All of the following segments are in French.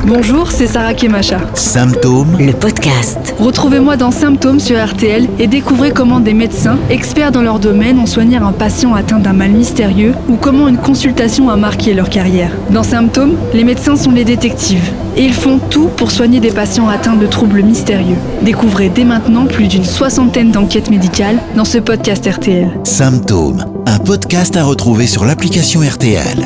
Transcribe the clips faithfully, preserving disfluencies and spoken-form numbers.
Bonjour, c'est Sarah Kemacha. Symptômes, le podcast. Retrouvez-moi dans Symptômes sur R T L et découvrez comment des médecins, experts dans leur domaine, ont soigné un patient atteint d'un mal mystérieux ou comment une consultation a marqué leur carrière. Dans Symptômes, les médecins sont les détectives et ils font tout pour soigner des patients atteints de troubles mystérieux. Découvrez dès maintenant plus d'une soixantaine d'enquêtes médicales dans ce podcast R T L. Symptômes, un podcast à retrouver sur l'application R T L.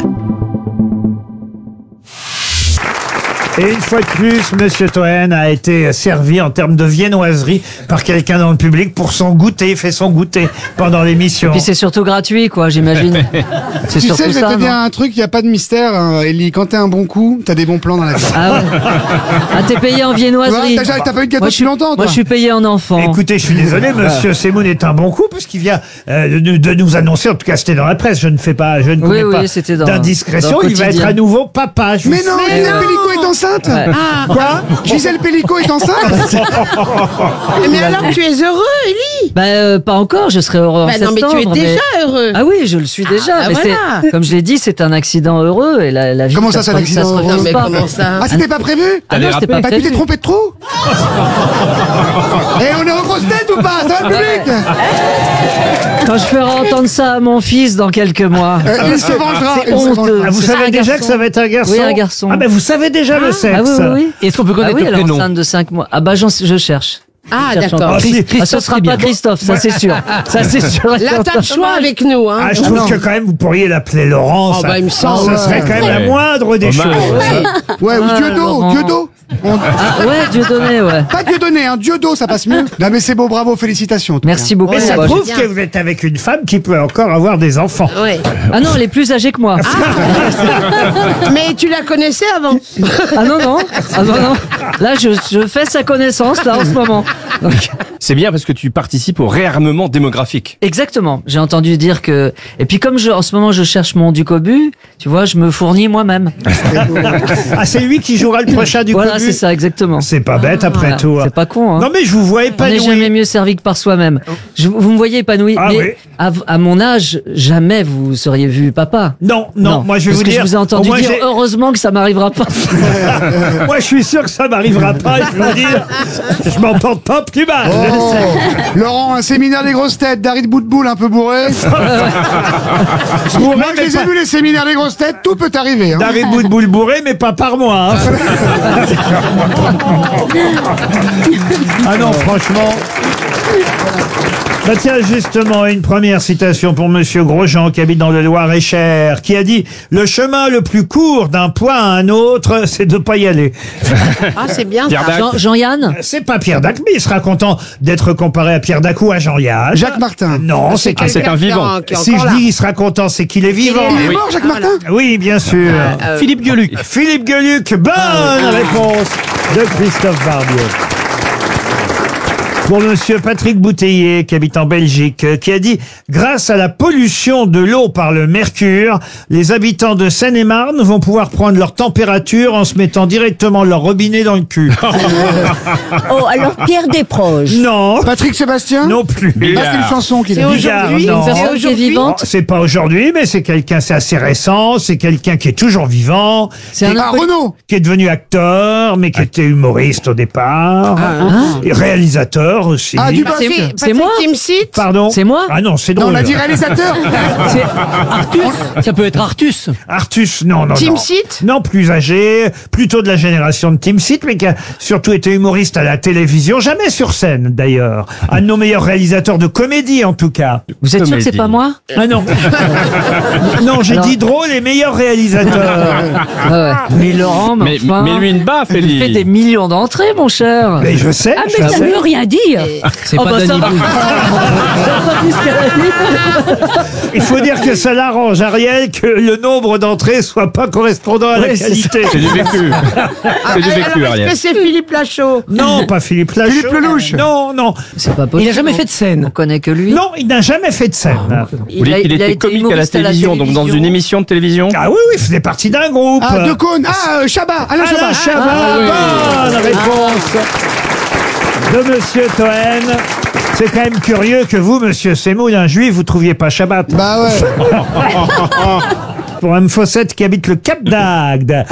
Et une fois de plus, Monsieur Toen a été servi en termes de viennoiserie par quelqu'un dans le public pour son goûter, fait son goûter pendant l'émission. Puis c'est surtout gratuit, quoi, j'imagine. C'est Tu surtout sais, je vais ça, te dire non un truc, il n'y a pas de mystère, hein, Ellie. Quand t'es un bon coup, t'as des bons plans dans la vie. Ah ouais. Ah, t'es payé en viennoiserie. Ouais, t'as, t'as pas eu de gâteau Moi, depuis je suis- longtemps, toi. Moi, je suis payé en enfant. Écoutez, je suis désolé, Monsieur Semoun est un bon coup parce qu'il vient euh, de, de nous annoncer, en tout cas c'était dans la presse, je ne fais pas, je ne Oui, commets oui, pas c'était dans- d'indiscrétion, dans le il va être quotidien. à nouveau papa. Je vous Mais non, sais. Gisèle Pellicot est enceinte. Ouais. Quoi Gisèle Pellicot est enceinte. Mais alors tu es heureux, Ellie? Bah, euh, pas encore, je serai heureux en Bah non, mais septembre. tu es déjà heureux. Ah oui, je le suis déjà. Ah, mais voilà. c'est, comme je l'ai dit, c'est un accident heureux et la, la vie. Comment ça, se c'est un re- accident se heureux refuse Non, mais pas. comment ça? Ah, c'était pas prévu? Ah non, c'était pas Bah, tu t'es prévu. trompé de trou? Et on est aux grosses têtes ou pas? Ça va, le public? Quand je ferai entendre ça à mon fils dans quelques mois. Euh, Il se vengera. C'est il se honteux. vengera. Ah, vous C'est savez un déjà garçon. que ça va être un garçon? Oui, un garçon. Ah ben vous savez déjà le sexe. Ah oui, oui, oui. Est-ce qu'on peut Ah connaître oui, le elle est prénom? enceinte de cinq mois. Ah bah, j'en- je cherche. Ah, Je cherche d'accord. encore. Ah, si. Ah, ce sera pas Christophe, ça c'est sûr. Ça c'est sûr. Là, t'as le choix avec nous, hein. Ah, je trouve que quand même vous pourriez l'appeler Laurent. Oh, ça, bah, il me semble. ça serait quand même la Ouais. moindre des choses. Ouais, ou Ah, Dieudo, Laurent. Dieudo. On- Ah, ouais, Dieu donné, ouais. Pas Dieudonné, hein, Dieudo, ça passe mieux. Non, mais c'est beau, bravo, félicitations. en tout Merci cas. beaucoup. Mais ça Bah, prouve bien. que vous êtes avec une femme qui peut encore avoir des enfants. Ouais. Ah non, elle est plus âgée que moi. Mais tu la connaissais avant. Ah non, non. Ah non, non. Là, je, je fais sa connaissance, là, en ce moment. Donc, C'est bien parce que tu participes au réarmement démographique. exactement. J'ai entendu dire que... Et puis, comme je, en ce moment, je cherche mon Ducobu, tu vois, je me fournis moi-même. Ah, c'est lui qui jouera le prochain du Voilà, Cobu. c'est ça, exactement. C'est pas bête après Voilà. tout. hein. C'est pas con, hein. Non mais je vous vois On n'est épanoui. jamais mieux servi que par soi-même. Je, vous me voyez épanoui, Ah mais oui. à, à mon âge, jamais vous seriez vu papa. Non, non, moi je vais parce vous que dire. je vous ai entendu moi, dire j'ai- heureusement que ça m'arrivera pas. moi je suis sûr que ça m'arrivera pas. Et je vais vous dire, je m'en porte pas plus mal. Oh, Laurent, un séminaire des grosses têtes, Darid Boutboul un peu bourré. Bourré, Moi, je mais les ai pas- vus, les séminaires des grosses têtes, tout peut arriver. Hein. David Boudboul bourré, mais pas par moi. hein. ah non, franchement. Bah tiens, justement, une première citation pour Monsieur Grosjean, qui habite dans le Loir-et-Cher, qui a dit « Le chemin le plus court d'un point à un autre, c'est de pas y aller. Ah, c'est bien Pierre ça. Dac. Jean- Jean-Yann » C'est pas Pierre Dac, mais il sera content d'être comparé à Pierre Dac ou à Jean-Yann. Jacques Martin. Non, c'est Ah, c'est un vivant. Qui est Si encore je là. dis il sera content, c'est qu'il est vivant. Il est Oui. mort, Jacques Martin. Oui, bien sûr. Euh, Philippe Gueluc. Philippe Gueluc, bonne réponse de Christophe Barbier. Pour Monsieur Patrick Bouteiller, qui habite en Belgique, euh, qui a dit « Grâce à la pollution de l'eau par le mercure, les habitants de Seine-et-Marne vont pouvoir prendre leur température en se mettant directement leur robinet dans le cul. Oh, alors Pierre Desproges. » Non, Patrick Sébastien. non plus. Ah, c'est une chanson qu'il C'est a. Bigard, aujourd'hui. non. C'est Personne qui est aujourd'hui. Oh, vivante. c'est pas aujourd'hui, mais c'est quelqu'un, c'est assez récent, c'est quelqu'un qui est toujours vivant, C'est un Ah, homme- Renaud. qui est devenu acteur, mais qui était humoriste au départ, et réalisateur aussi. Ah, du Patrick- C'est- c'est Patrick moi Timsit. Pardon. C'est moi Ah non, c'est Non, drôle. on a dit réalisateur. Ça peut être Artus. Artus, non, non, Tim non. Sit. Non, plus âgé, plutôt de la génération de Tim Sit, mais qui a surtout été humoriste à la télévision, jamais sur scène d'ailleurs. Un de nos meilleurs réalisateurs de comédie en tout cas. Vous êtes sûr que c'est Comédie. pas moi Ah non. non, j'ai Alors- dit drôle et meilleur réalisateur. Ah ouais. Mais Laurent, mais, Mais, enfin, mais lui une baffe, il fait des Ellie. millions d'entrées, mon cher. Mais je sais. Ah, je mais ça sais. veut rien dire. C'est Oh, bah, ça va. Ça va pas plus qu'à la vie. Il faut dire que ça l'arrange, Ariel, que le nombre d'entrées soit pas correspondant à la Ouais, c'est qualité. C'est du vécu. C'est du vécu, Alors, est-ce Ariel. que c'est Philippe Lachaud? Non, pas Philippe Lachaud. Philippe Lelouch. Non, non. C'est pas possible. Il a jamais fait de scène. On connaît que lui. Non, il n'a jamais fait de scène. Il, a- il a était été comique à la humoriste télévision, donc dans une émission de télévision. Ah oui, oui, il faisait partie d'un groupe. Ah, De Cône. Ah, euh, Chabat. Alain Alain Chabat. Chabat, bonne réponse de Monsieur Toen. C'est quand même curieux que vous, Monsieur Semoun, un juif, vous trouviez pas Shabbat. Bah ouais. Pour M. Fossette qui habite le Cap d'Agde.